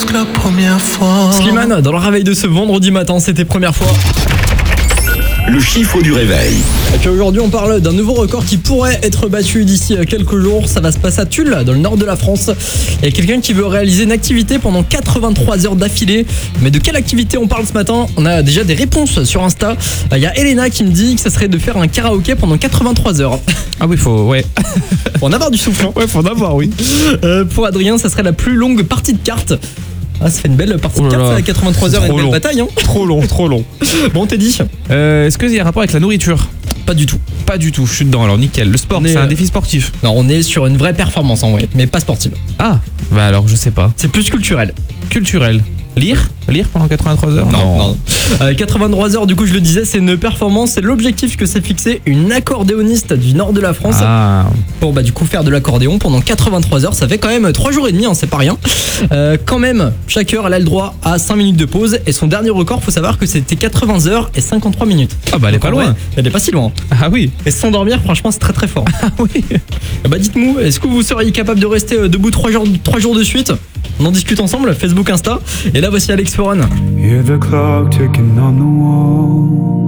La première fois. Slimane, dans le réveil de ce vendredi matin, c'était première fois. Le chiffre du réveil. Et puis aujourd'hui, on parle d'un nouveau record qui pourrait être battu d'ici quelques jours. Ça va se passer à Tulle, dans le nord de la France. Il y a quelqu'un qui veut réaliser une activité pendant 83 heures d'affilée. Mais de quelle activité on parle ce matin? On a déjà des réponses sur Insta. Il y a Elena qui me dit que ça serait de faire un karaoké pendant 83 heures. Ah oui, faut Faut en avoir du souffle. ouais, faut en avoir, oui. Pour Adrien, ça serait la plus longue partie de cartes. Ah, ça fait une belle partie de Oh là cartes, là. ça, 83 C'est heures et une trop belle long. bataille. Hein. Trop long. Bon, t'es dit? Est-ce qu'il y a un rapport avec la nourriture? Pas du tout. Pas du tout, je suis dedans, alors nickel. Le sport, On est, c'est un défi sportif. Non, on est sur une vraie performance en vrai, mais pas sportive. Ah, bah alors je sais pas. C'est plus culturel. Culturel. Lire pendant 83 heures? Non. 83 heures, du coup, je le disais, c'est une performance. C'est l'objectif que s'est fixé une accordéoniste du nord de la France. Ah, Pour du coup faire de l'accordéon pendant 83 heures. Ça fait quand même 3 jours et demi, hein, c'est pas rien. Quand même, chaque heure, elle a le droit à 5 minutes de pause. Et son dernier record, faut savoir que c'était 80 heures et 53 minutes. ah bah elle est Donc, pas en vrai, loin. Elle est pas si loin. Ah oui. Et sans dormir, franchement, c'est très très fort. Ah oui. Bah dites-moi, est-ce que vous seriez capable de rester debout 3 jours de suite? On en discute ensemble, Facebook, Insta. Et là, voici Alex Foran. Hear the clock ticking on the wall.